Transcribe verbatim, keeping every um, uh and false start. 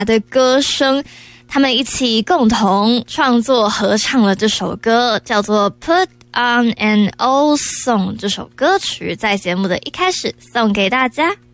的歌声，他们一起共同创作合唱了这首歌，叫做 Put on an Old Song。 这首歌曲在节目的一开始送给大家。